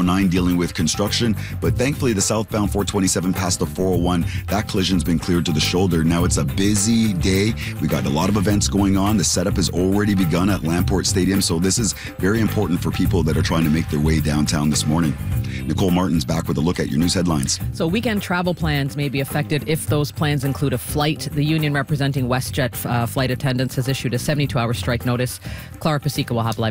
409 dealing with construction, but thankfully the southbound 427 past the 401, that collision's been cleared to the shoulder. Now it's a busy day. We got a lot of events going on. The setup has already begun at Lamport Stadium, so this is very important for people that are trying to make their way downtown this morning. Nicole Martin's back with a look at your news headlines. So weekend travel plans may be affected if those plans include a flight. The union representing WestJet flight attendants has issued a 72-hour strike notice. Clara Pasica will have live